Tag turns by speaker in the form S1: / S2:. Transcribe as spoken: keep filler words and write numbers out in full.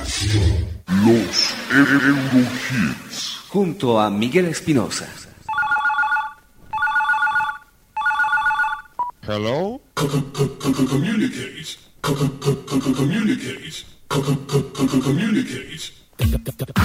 S1: Los Eurohits.
S2: Junto a Miguel Espinosa.
S1: Hello?
S3: Communicate. Communicate. Communicate.